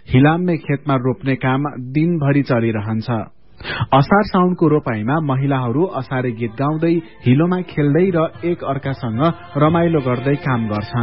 हिलाम्मे खेतमा रोप्ने काम दिनभरि चलिरहन्छ। असार साउनको रोपाईमा महिलाहरू असारे गीत गाउँदै हिलोमा खेल्दै र एक अर्कासँग रमाइलो गर्दै काम गर्छन्।